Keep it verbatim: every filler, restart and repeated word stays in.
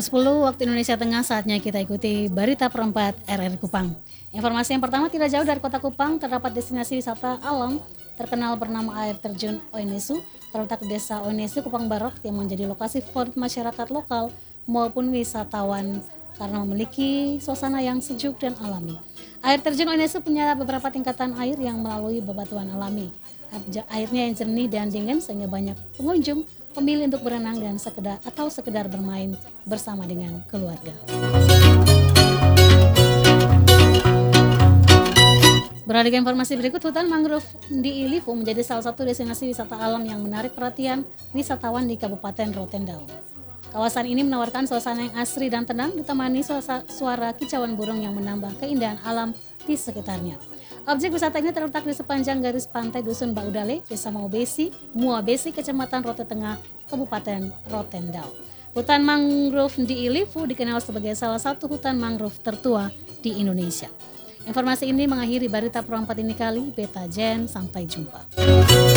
sepuluh waktu Indonesia Tengah, saatnya kita ikuti berita perempat R R Kupang. Informasi yang pertama, tidak jauh dari kota Kupang terdapat destinasi wisata alam terkenal bernama air terjun Oenesu, terletak di desa Oenesu, Kupang Barat, yang menjadi lokasi favorit masyarakat lokal maupun wisatawan karena memiliki suasana yang sejuk dan alami. Air terjun Oenesu punya beberapa tingkatan air yang melalui bebatuan alami. Airnya yang jernih dan dingin sehingga banyak pengunjung memilih untuk berenang dan sekedar atau sekedar bermain bersama dengan keluarga. Beralih ke informasi berikut, hutan mangrove di Ilifu menjadi salah satu destinasi wisata alam yang menarik perhatian wisatawan di Kabupaten Rotendao. Kawasan ini menawarkan suasana yang asri dan tenang, ditemani suara kicauan burung yang menambah keindahan alam di sekitarnya. Objek wisata ini terletak di sepanjang garis pantai Dusun Baudale, Desa Muabesi, Muabesi, Kecamatan Rote Tengah, Kabupaten Rotendao. Hutan mangrove di Ilifu dikenal sebagai salah satu hutan mangrove tertua di Indonesia. Informasi ini mengakhiri berita perempat ini kali. Beta Jen, sampai jumpa.